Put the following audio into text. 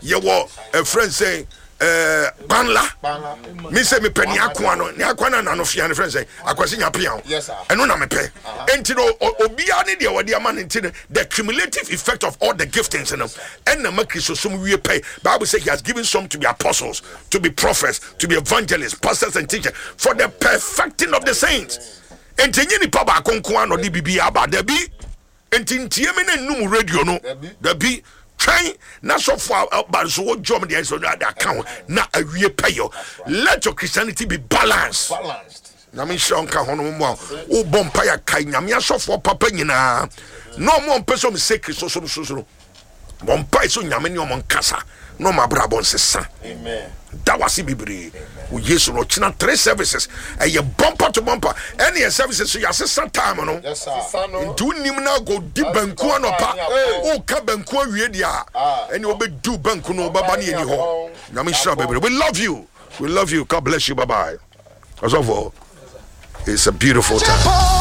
ye wo a friend saying banla me say me penny akwa no ne akwa na no fia ne friend say akwasi nya pia eno na me pe enti no obia ne de wode ama ne enti the cumulative effect of all the giftings you know and na makrisosum wie pay Bible say he has given some to be apostles, to be prophets, to be evangelists, pastors and teachers for the perfecting of the saints. Enti nyi ni pa ba konko no de bibia ba da bi enti ntie me na num radio no da bi train na so for but so what job the so that account na awie pay yo. Let your Christianity be balanced. Na me shon ka hono mo o bompa ya kai nyame asofo papa nyina no mo mpeso me secret so bompa so nyame ni o mon kasa no ma brabon sesa. Amen. That was it bibiri o yesu no china 3 services e ye bumper to bumper any services so ya sesa time no. Yes sir. Do nim na go di banku anopa o ka banku awie dia any obe do banku no baba na eni ho nyame shira bibiri. We love you, God bless you, bye bye. As of all, it's a beautiful time.